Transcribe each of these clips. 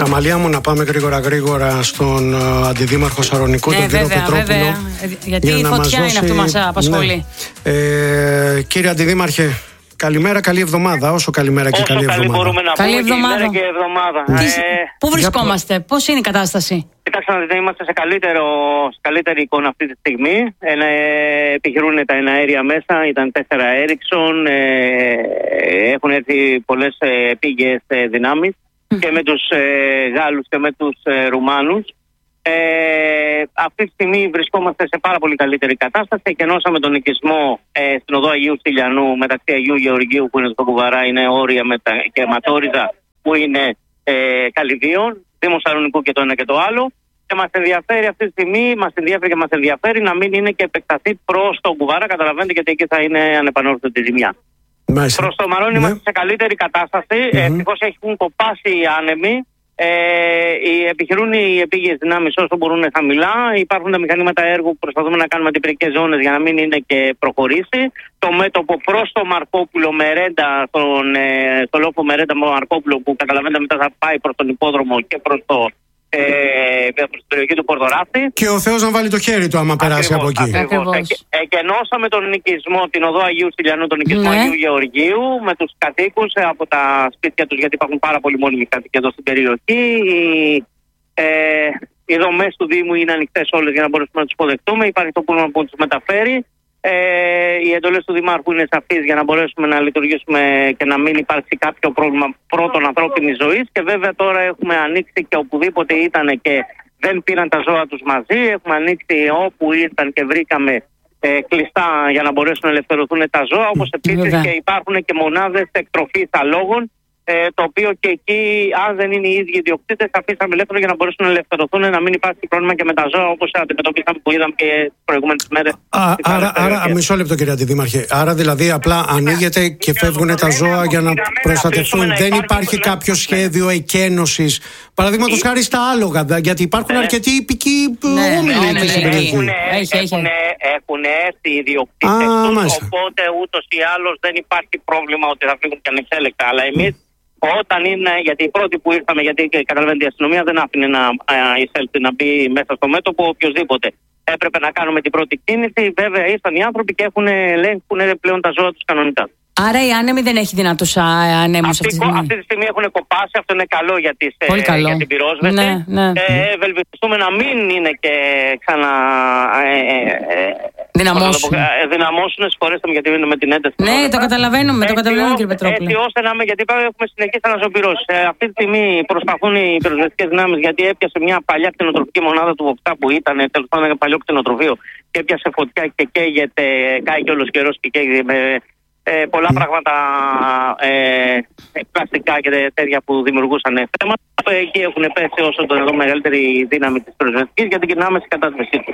Αμαλία μου, να πάμε γρήγορα στον αντιδήμαρχο Σαρονικού, τον κύριο Πετρόπουλο. Γιατί η φωτιά είναι αυτό που μας απασχολεί. Ναι. Κύριε Αντιδήμαρχε, καλημέρα, καλή εβδομάδα. Όσο καλημέρα και καλή εβδομάδα. Μπορούμε να καλή πούμε εβδομάδα. Και εβδομάδα. Πού βρισκόμαστε, πώς είναι η κατάσταση? Κοιτάξτε να δείτε, είμαστε σε καλύτερη εικόνα αυτή τη στιγμή. Επιχειρούν τα εναέρια μέσα, ήταν 4 Έριξον, έχουν έρθει πολλές επίγειες δυνάμεις και με τους Γάλλους και με τους Ρουμάνους. Αυτή τη στιγμή βρισκόμαστε σε πάρα πολύ καλύτερη κατάσταση. Εκενώσαμε τον οικισμό στην οδό Αγίου Στυλιανού μεταξύ Αγίου Γεωργίου που είναι στο Κουβαρά, είναι όρια και Ματόριζα που είναι Καλυδίων, Δήμο Σαρονικού και το ένα και το άλλο. Και μας ενδιαφέρει αυτή τη στιγμή, μας ενδιαφέρει να μην είναι και επεκταθεί προς τον Κουβαρά. Καταλαβαίνετε, γιατί εκεί θα είναι ανεπανόρθωτη ζημιά. Προς το Μαρόνι είμαστε σε καλύτερη κατάσταση. Ευτυχώς έχουν κοπάσει οι άνεμοι. Επιχειρούν οι επίγειες δυνάμεις όσο μπορούν χαμηλά. Υπάρχουν τα μηχανήματα έργου που προσπαθούμε να κάνουμε αντιπυρικές ζώνες για να μην είναι και προχωρήσει. Το μέτωπο προς το Μαρκόπουλο Μερέντα, στο λόφο Μερέντα Μαρκόπουλο, που καταλαβαίνετε μετά θα πάει προς τον υπόδρομο και προς την περιοχή του Πορδοράφτη. Και ο Θεός να βάλει το χέρι του άμα περάσει από εκεί. Εκενώσαμε τον οικισμό, την οδό Αγίου Στυλιανού, τον οικισμό Αγίου Γεωργίου, με τους κατοίκους από τα σπίτια τους, γιατί υπάρχουν πάρα πολλοί μόνιμοι κατοίκοι εδώ στην περιοχή. Οι δομές του Δήμου είναι ανοιχτές όλες για να μπορέσουμε να τους υποδεχτούμε. Υπάρχει το πούλμα που τους μεταφέρει. Οι εντολές του Δημάρχου είναι σαφείς για να μπορέσουμε να λειτουργήσουμε και να μην υπάρξει κάποιο πρόβλημα πρώτον ανθρώπινης ζωής. Και βέβαια τώρα έχουμε ανοίξει και οπουδήποτε ήταν και δεν πήραν τα ζώα τους μαζί. Έχουμε ανοίξει όπου ήρθαν και βρήκαμε κλειστά για να μπορέσουν να ελευθερωθούν τα ζώα. Όπως επίσης και υπάρχουν και μονάδες εκτροφής αλόγων, το οποίο και εκεί, αν δεν είναι οι ίδιοι ιδιοκτήτες, αφήσαμε ελεύθερο για να μπορέσουν να ελευθερωθούν, να μην υπάρχει πρόβλημα και με τα ζώα, όπως αντιμετωπίσαμε που είδαμε και τις προηγούμενες μέρες. Άρα, μισό λεπτό κύριε Αντιδήμαρχε. Άρα δηλαδή απλά ανοίγεται και φεύγουν τα ζώα για να προστατευτούν. Δεν υπάρχει κάποιο σχέδιο εκένωσης, παραδείγματος χάρη στα άλογα, γιατί υπάρχουν αρκετοί υπηκοί όμιλοι στην περιοχή. Έχουν έρθει οι ιδιοκτήτες τους, οπότε ούτως ή άλλως δεν υπάρχει πρόβλημα ότι θα φύγουν και ανεξέλεκτα. Αλλά εμείς όταν είναι, γιατί οι πρώτοι που ήρθαμε, γιατί καταλαβαίνετε η αστυνομία δεν άφηνε να εισέλθει, να μπει μέσα στο μέτωπο οποιοδήποτε. Έπρεπε να κάνουμε την πρώτη κίνηση. Βέβαια ήρθαν οι άνθρωποι και ελέγχουν πλέον τα ζώα τους κανονικά. Άρα οι άνεμοι δεν έχει δυνατούς ανέμους αυτή τη στιγμή. Αυτή τη στιγμή έχουν κοπάσει, αυτό είναι καλό για την πυρόσβεση. Ναι. Ευελπιστούμε να μην είναι και ξανά δυναμώσουν, συγχωρέστε με γιατί είναι με την ένταση. Ναι, το καταλαβαίνουμε, κύριε Πετρόπουλο. Έτσι ώστε να γιατί έχουμε συνεχείς αναζωπυρώσεις. Αυτή τη στιγμή προσπαθούν οι πυροσβεστικές δυνάμεις, γιατί έπιασε μια παλιά κτηνοτροφική μονάδα του Βοκτά που ήταν τέλος πάντων ένα παλιό κτηνοτροφείο και έπιασε φωτιά και καίγεται, καίγει όλος καιρός και καίγει με πολλά πράγματα πλαστικά και τέτοια που δημιουργούσαν θέματα. Εκεί έχουν πέσει όσο το εδώ μεγαλύτερη δύναμη της πυροσβεστικής για την άμεση κατάσβεσή του.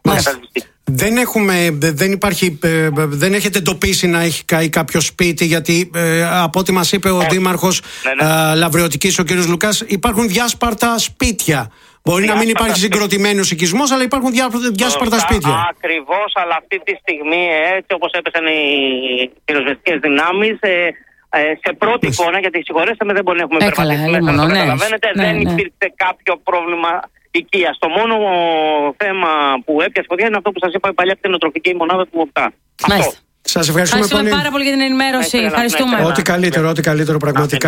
Δεν έχετε εντοπίσει να έχει καεί κάποιο σπίτι, γιατί από ό,τι μας είπε ο Δήμαρχος Λαβριωτικής, ο κ. Λουκάς, υπάρχουν διάσπαρτα σπίτια. Μπορεί να μην υπάρχει συγκροτημένος οικισμός, αλλά υπάρχουν διάσπαρτα σπίτια. Ακριβώς, αλλά αυτή τη στιγμή, έτσι όπως έπεσαν οι πυροσβεστικές δυνάμεις, σε πρώτη εικόνα, γιατί συγχωρέστε με, δεν μπορεί να έχουμε περπατήσει μέσα, το καταλαβαίνετε, δεν υπήρξε κάποιο πρόβλημα οικίας. Το μόνο θέμα που έπιασε φωτιά είναι αυτό που σας είπα, η παλιά κτηνοτροφική μονάδα του Βοκτά. Σας ευχαριστούμε πάρα πολύ για την ενημέρωση. Ευχαριστούμε. Ό,τι καλύτερο πραγματικά.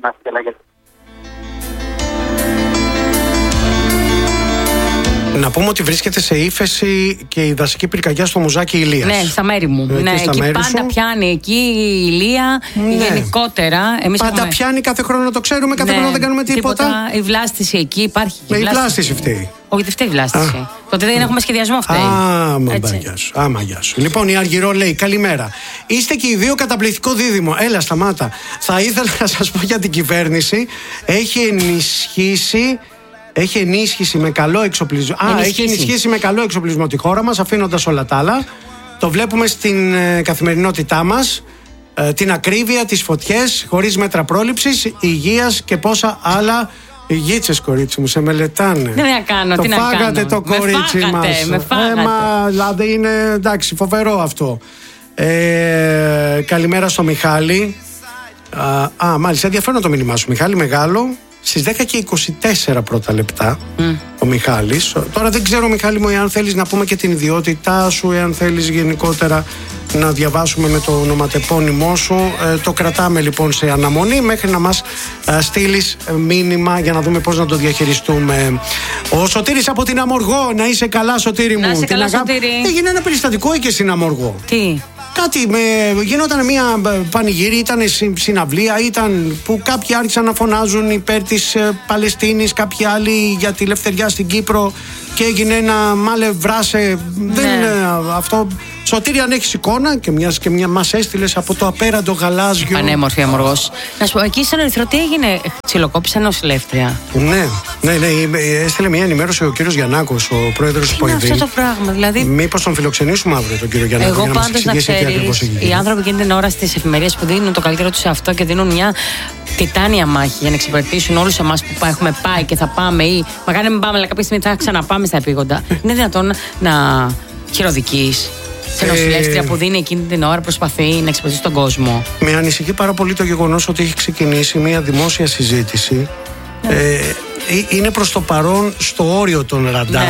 Να πούμε ότι βρίσκεται σε ύφεση και η δασική πυρκαγιά στο Μουζάκι Ηλίας. Ναι, στα μέρη μου. Εκεί πάντα πιάνει. Εκεί η Ηλία γενικότερα. Πάντα πιάνει κάθε χρόνο, το ξέρουμε. Κάθε χρόνο δεν κάνουμε τίποτα. Η βλάστηση εκεί υπάρχει. Η βλάστηση φταίει. Όχι, δεν φταίει η βλάστηση. Τότε δεν έχουμε σχεδιασμό, φταίει. Άμα γεια σου. Λοιπόν, η Αργυρό λέει: καλημέρα. Είστε και οι δύο καταπληκτικό δίδυμο. Έλα, σταμάτα. Θα ήθελα να σας πω για την κυβέρνηση. Έχει ενίσχυσει με καλό εξοπλισμό. Έχει ενισχύσει με καλό εξοπλισμό τη χώρα μας, αφήνοντας όλα τα άλλα. Το βλέπουμε στην καθημερινότητά μας. Την ακρίβεια, τις φωτιές, χωρίς μέτρα πρόληψης, υγείας και πόσα άλλα. Οι γίτσες, κορίτσι μου, σε μελετάνε. Δεν να κάνω, το τι να φάγατε κάνω. Το κορίτσι μας. Με φάγατε. Δηλαδή είναι εντάξει, φοβερό αυτό. Καλημέρα στο Μιχάλη. Μάλιστα, ενδιαφέρον το μήνυμά σου, Μιχάλη, μεγάλο. στις 10 και 24 πρώτα λεπτά ο Μιχάλης. Τώρα δεν ξέρω, Μιχάλη μου, εάν θέλεις να πούμε και την ιδιότητά σου, εάν θέλεις γενικότερα να διαβάσουμε με το ονοματεπώνυμό σου. Το κρατάμε λοιπόν σε αναμονή μέχρι να μας στείλεις μήνυμα για να δούμε πώς να το διαχειριστούμε. Ο Σωτήρης από την Αμοργό. Να είσαι καλά, Σωτήρη μου. Να είσαι καλά, Σωτήρη. Έγινε ένα περιστατικό εκεί στην Αμοργό. Τι? Κάτι γινόταν μια πανηγύρι, ήταν συναυλία, ήταν που κάποιοι άρχισαν να φωνάζουν υπέρ της Παλαιστίνης, κάποιοι άλλοι για τη ελευθεριά στην Κύπρο και έγινε ένα μάλε βράσε. Δεν αυτό. Σωτήρη, αν έχεις εικόνα και μια μας έστειλες από το απέραντο γαλάζιο. Πανέμορφη Αμοργός. Να σου πω, εκεί στον Ερυθρό τι έγινε, ξυλοκόπησαν νοσηλεύτρια? Ναι, έστειλε μια ενημέρωση ο κύριος Γιαννάκος, ο πρόεδρος του ΠΟΕΔΗ. Είναι αυτό το πράγμα, δηλαδή. Μήπως τον φιλοξενήσουμε αύριο τον κύριο Γιαννάκο? Εγώ πάντως να ξέρεις, οι άνθρωποι εκείνη την ώρα στις εφημερίες που δίνουν το καλύτερο τους σε αυτό και δίνουν μια τιτάνια μάχη για να εξυπηρετήσουν όλους εμάς που έχουμε πάει και θα πάμε, ή μακάρι μην πάμε, αλλά κάποια στιγμή θα ξαναπάμε στα επίγοντα. Είναι δυνατόν να χειροδικείς σε νοσηλεύτρια που δίνει εκείνη την ώρα, προσπαθεί να εξυπηρετήσει τον κόσμο? Με ανησυχεί πάρα πολύ το γεγονός ότι έχει ξεκινήσει μια δημόσια συζήτηση. Είναι προς το παρόν στο όριο των ραντάρ.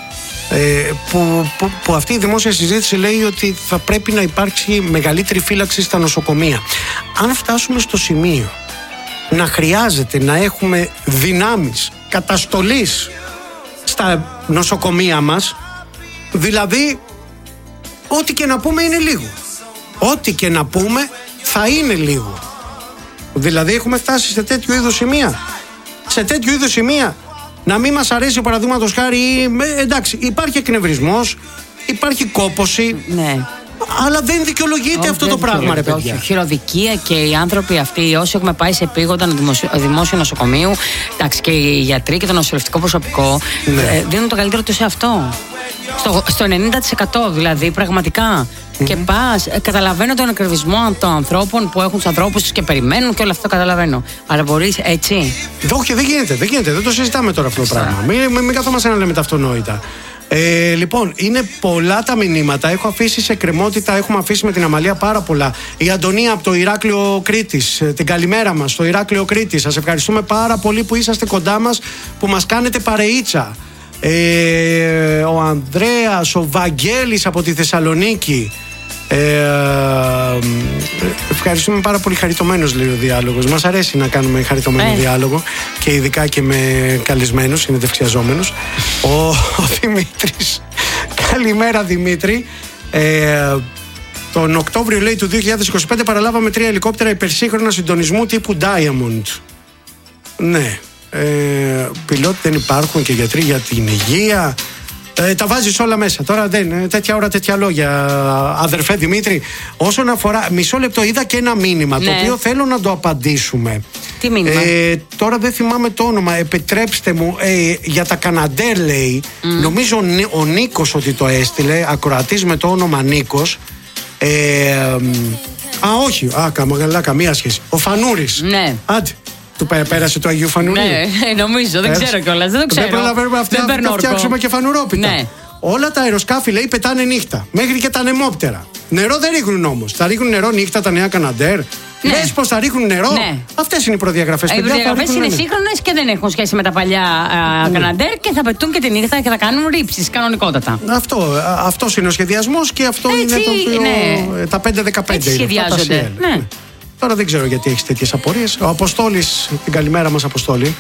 Που αυτή η δημόσια συζήτηση λέει ότι θα πρέπει να υπάρξει μεγαλύτερη φύλαξη στα νοσοκομεία. Αν φτάσουμε στο σημείο να χρειάζεται να έχουμε δυνάμεις καταστολής στα νοσοκομεία μας, δηλαδή ό,τι και να πούμε είναι λίγο. Ό,τι και να πούμε θα είναι λίγο. Δηλαδή έχουμε φτάσει σε τέτοιο είδους σημεία. Σε τέτοιο είδους σημεία να μην μας αρέσει, παραδείγματος χάρη, εντάξει, υπάρχει εκνευρισμός, υπάρχει κόπωση. Ναι. Αλλά δεν δικαιολογείται αυτό το πράγμα, ρε παιδιά. Χειροδικία και οι άνθρωποι αυτοί, όσοι έχουμε πάει σε επίγοντα δημόσιο νοσοκομείου, εντάξει, και οι γιατροί και το νοσηλευτικό προσωπικό, δίνουν το καλύτερο του σε αυτό. Στο 90% δηλαδή, πραγματικά. Και πας, καταλαβαίνω τον εκνευρισμό των ανθρώπων που έχουν τους ανθρώπους τους και περιμένουν και όλο αυτό καταλαβαίνω. Αλλά μπορείς έτσι? Όχι, δεν γίνεται. Δεν το συζητάμε τώρα αυτό το πράγμα. Μην καθόμαστε να λέμε τα αυτονόητα. Λοιπόν, είναι πολλά τα μηνύματα. Έχω αφήσει σε κρεμότητα, έχουμε αφήσει με την Αμαλία πάρα πολλά. Η Αντωνία από το Ηράκλειο Κρήτης, την καλημέρα μας στο Ηράκλειο Κρήτης. Σας ευχαριστούμε πάρα πολύ που είσαστε κοντά μας, που μας κάνετε παρεΐτσα. Ο Ανδρέας, ο Βαγγέλης από τη Θεσσαλονίκη. Ευχαριστούμε πάρα πολύ. Χαριτωμένος, λέει ο διάλογος. Μας αρέσει να κάνουμε χαριτωμένο διάλογο και ειδικά και με καλεσμένους, συνεντευξιαζόμενους. Ο Δημήτρης. Καλημέρα, Δημήτρη. Τον Οκτώβριο, λέει, του 2025 παραλάβαμε 3 ελικόπτερα υπερσύγχρονα συντονισμού τύπου Diamond. Ναι. Πιλότοι δεν υπάρχουν και γιατροί για την υγεία. Τα βάζεις όλα μέσα. Τώρα δεν. Τέτοια ώρα, τέτοια λόγια, αδερφέ Δημήτρη. Όσον αφορά. Μισό λεπτό, είδα και ένα μήνυμα το οποίο θέλω να το απαντήσουμε. Τι μήνυμα? Τώρα δεν θυμάμαι το όνομα. Επιτρέψτε μου. Για τα Καναντέρ, λέει. Νομίζω ο Νίκος ότι το έστειλε. Ακροατής με το όνομα Νίκος. Όχι. Καμία σχέση. Ο Φανούρης. Ναι. Άντε. Του πέρασε το Αγίου Φανουρίου. Ναι, νομίζω, δεν ξέρω κιόλας. Δεν προλαβαίνουμε να φτιάξουμε και φανουρόπιτα. Ναι. Όλα τα αεροσκάφη, λέει, πετάνε νύχτα. Μέχρι και τα ανεμόπτερα. Νερό δεν ρίχνουν όμως. Θα ρίχνουν νερό νύχτα τα νέα Καναντέρ? Λες πως θα ρίχνουν νερό? Ναι. Αυτές είναι οι προδιαγραφές. Οι προδιαγραφές είναι σύγχρονες και δεν έχουν σχέση με τα παλιά Καναντέρ και θα πετούν και τη νύχτα και θα κάνουν ρήψεις κανονικότατα. Αυτός είναι ο σχεδιασμός και αυτό είναι τα 5-15. Έτσι σχεδιάζονται. Τώρα δεν ξέρω γιατί έχεις τέτοιες απορίες. Ο Αποστόλης, την καλημέρα μας, Αποστόλη.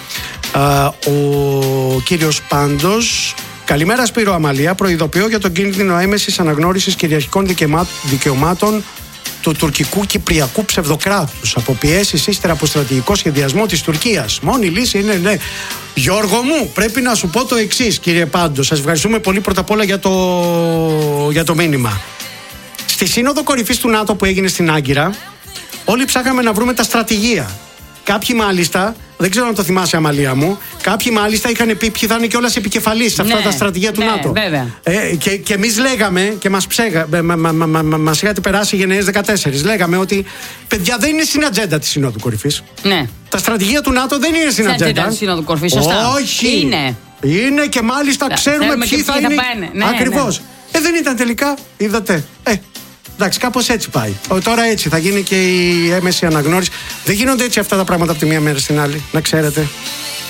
Ο κύριος Πάντος. Καλημέρα, Σπύρο, Αμαλία. Προειδοποιώ για τον κίνδυνο έμεσης αναγνώρισης κυριαρχικών δικαιωμάτων του τουρκικού κυπριακού ψευδοκράτους από πιέσεις ύστερα από στρατηγικό σχεδιασμό της Τουρκίας. Μόνη λύση είναι ναι. Γιώργο μου, πρέπει να σου πω το εξής, κύριε Πάντος. Σας ευχαριστούμε πολύ πρώτα απ' όλα για το μήνυμα. Στη Σύνοδο Κορυφής του ΝΑΤΟ που έγινε στην Άγκυρα, όλοι ψάχαμε να βρούμε τα στρατηγία. Κάποιοι μάλιστα, δεν ξέρω αν το θυμάσαι, Αμαλία μου, κάποιοι μάλιστα είχαν πει ποιοι θα είναι κιόλας επικεφαλής σε αυτά τα στρατηγία του ΝΑΤΟ. Βέβαια. Και εμείς λέγαμε και μας είχατε περάσει γενναίες 14. Λέγαμε ότι παιδιά δεν είναι στην ατζέντα της Συνόδου Κορυφής. Ναι. Τα στρατηγία του ΝΑΤΟ δεν είναι στην ατζέντα της Συνόδου Κορυφής, σωστά. Όχι. Είναι και μάλιστα ξέρουμε ποιοι θα είναι. Ναι, ακριβώς. Ναι. Δεν ήταν τελικά, είδατε. Εντάξει, κάπως έτσι πάει. Τώρα έτσι θα γίνει και η έμεση αναγνώριση. Δεν γίνονται έτσι αυτά τα πράγματα από τη μία μέρα στην άλλη, να ξέρετε.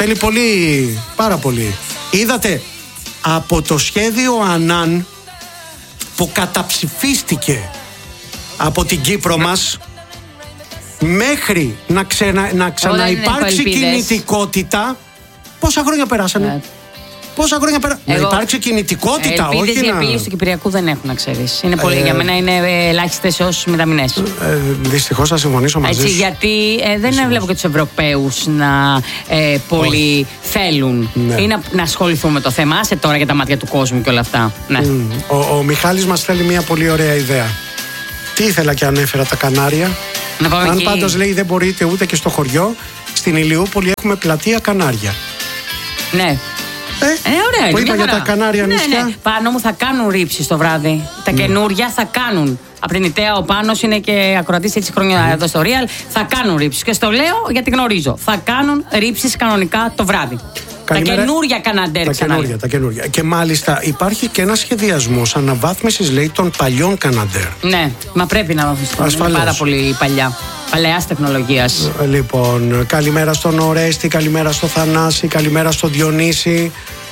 Θέλει πολύ, πάρα πολύ. Είδατε από το σχέδιο Ανάν που καταψηφίστηκε από την Κύπρο μας, μέχρι να ξαναυπάρξει κινητικότητα, πόσα χρόνια περάσανε? Πόσα χρόνια να υπάρξει κινητικότητα, όχι οι επίλυσεις του Κυπριακού δεν έχουν, να ξέρεις. Είναι πολύ, για μένα είναι ελάχιστες ως μηδαμινές. Δυστυχώς θα συμφωνήσω μαζί σου. Γιατί δεν βλέπω και τους Ευρωπαίους να πολύ θέλουν ή να ασχοληθούν με το θέμα. Άσε τώρα για τα μάτια του κόσμου και όλα αυτά. Ναι. Ο Μιχάλης μας θέλει μια πολύ ωραία ιδέα. Τι ήθελα και ανέφερα τα Κανάρια. Αν πάντως λέει δεν μπορείτε ούτε και στο χωριό, στην Ηλιούπολη έχουμε πλατεία Κανάρια. Ναι. Ωραία, που είπα για τα Κανάρια νησιά. Ναι. Πάνω μου θα κάνουν ρήψεις το βράδυ. Τα καινούρια θα κάνουν. Από την Ιταία ο Πάνος είναι και ακροατής 6 χρόνια εδώ στο Real. Θα κάνουν ρήψεις. Και στο λέω γιατί γνωρίζω. Θα κάνουν ρήψεις κανονικά το βράδυ. Καλημέρα. Τα καινούρια Καναντέρ. Τα καινούρια. Και μάλιστα υπάρχει και ένα σχεδιασμός αναβάθμισης, λέει, των παλιών Καναντέρ. Ναι, μα πρέπει να βαθμιστούν. Είναι πάρα πολύ παλιά. Παλαιάς τεχνολογίας. Λοιπόν, καλημέρα στον Ορέστη, καλημέρα στο Θανάση, καλημέρα στο Διονύση.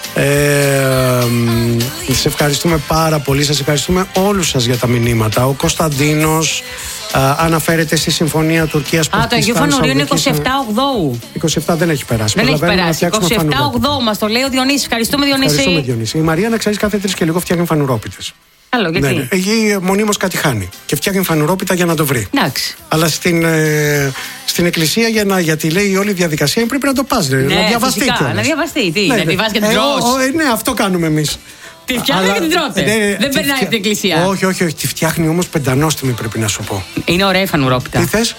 Σας ευχαριστούμε πάρα πολύ. Σας ευχαριστούμε όλους σας για τα μηνύματα. Ο Κωνσταντίνος αναφέρεται στη Συμφωνία Τουρκίας Πακιστάν. Το Αγίου Φανουρίου είναι 27/8. 27 δεν έχει περάσει. Δεν έχει περάσει. 27/8 μας το λέει ο Διονύσης. Ευχαριστούμε, Διονύση. Η Μαρία, να ξέρεις, κάθε 3 και λίγο φτιάχνει φανουρόπιτες. Καλό, γιατί? Ναι. Εκεί μονίμως κάτι χάνει και φτιάχνει φανουρόπιτα για να το βρει. Εντάξει. Αλλά στην εκκλησία γιατί λέει η όλη διαδικασία πρέπει να το πας. Ναι, να διαβαστεί. Να διαβαστεί. Τι, να τη βάζει και την τρως. Ναι, αυτό κάνουμε εμείς. Τη φτιάχνει και την τρώτε. Δεν περνάει από την εκκλησία. Όχι. Τη φτιάχνει όμως πεντανόστιμη, πρέπει να σου πω. Είναι ωραία η φανουρόπιτα. Τι θες?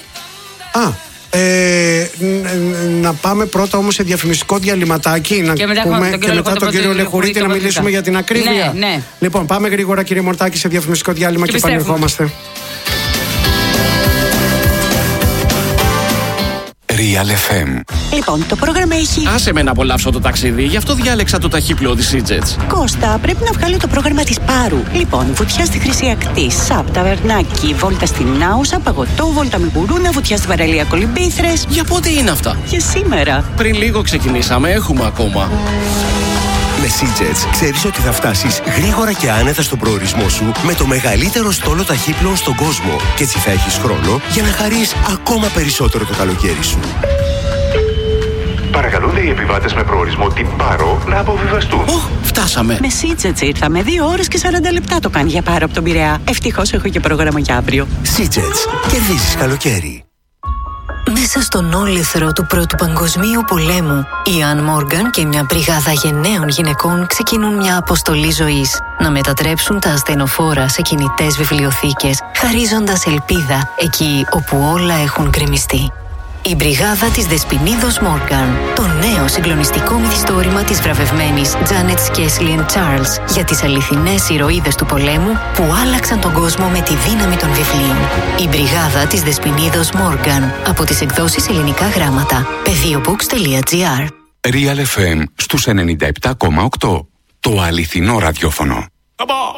Να πάμε πρώτα όμως σε διαφημιστικό διαλυματάκι και μετά τον κύριο Λεχουρίτη να μιλήσουμε για την ακρίβεια. Ναι. Λοιπόν, πάμε γρήγορα, κύριε Μορτάκη, σε διαφημιστικό διάλειμμα και επανερχόμαστε. Real FM. Λοιπόν, το πρόγραμμα έχει. Άσε με να απολαύσω το ταξίδι, γι' αυτό διάλεξα το ταχύπλοο της Seajets. Κώστα, πρέπει να βγάλω το πρόγραμμα της Πάρου. Λοιπόν, βουτιά στη Χρυσή Ακτή, ΣΑΠ, ταβερνάκι, βόλτα στην Άουσα, παγωτό, βόλτα με γουρούνα, βουτιά στη παραλία Κολυμπήθρες. Για πότε είναι αυτά? Για σήμερα. Πριν λίγο ξεκινήσαμε, έχουμε ακόμα. Με Seajets ξέρεις ότι θα φτάσεις γρήγορα και άνετα στον προορισμό σου με το μεγαλύτερο στόλο ταχύπλοων στον κόσμο. Και έτσι θα έχεις χρόνο για να χαρείς ακόμα περισσότερο το καλοκαίρι σου. Παρακαλούνται οι επιβάτες με προορισμό την Πάρο να αποβιβαστούν. Φτάσαμε. Με Seajets ήρθαμε. 2 ώρες και 40 λεπτά το κάνει για Πάρο από τον Πειραιά. Ευτυχώς έχω και πρόγραμμα για αύριο. Seajets. Κερδίζεις καλοκαίρι. Μέσα στον όλυθρο του Πρώτου Παγκοσμίου Πολέμου, η Αν Μόργαν και μια μπριγάδα γενναίων γυναικών ξεκινούν μια αποστολή ζωής. Να μετατρέψουν τα ασθενοφόρα σε κινητές βιβλιοθήκες, χαρίζοντας ελπίδα εκεί όπου όλα έχουν γκρεμιστεί. Η μπριγάδα της Δεσποινίδος Μόργαν. Το νέο συγκλονιστικό μυθιστόρημα της βραβευμένης Τζάνετ Σκέσλιεν Τσάρλς για τις αληθινές ηρωίδες του πολέμου που άλλαξαν τον κόσμο με τη δύναμη των βιβλίων. Η μπριγάδα της Δεσποινίδος Μόργαν. Από τις εκδόσεις Ελληνικά Γράμματα. Πεδίobooks.gr. Real FM στους 97,8. Το αληθινό ραδιόφωνο.